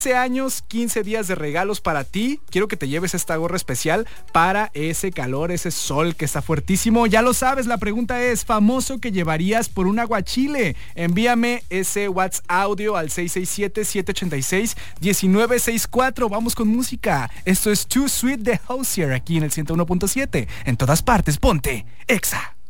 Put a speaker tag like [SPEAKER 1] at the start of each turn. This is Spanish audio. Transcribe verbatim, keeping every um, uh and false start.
[SPEAKER 1] quince años, quince días de regalos para ti. Quiero que te lleves esta gorra especial para ese calor, ese sol que está fuertísimo. Ya lo sabes, la pregunta es, famoso que llevarías por un aguachile. Envíame ese WhatsApp audio al seis seis siete, siete ocho seis, uno nueve seis cuatro. Vamos con música. Esto es Too Sweet de Hozier aquí en el ciento uno punto siete. En todas partes, ponte Exa.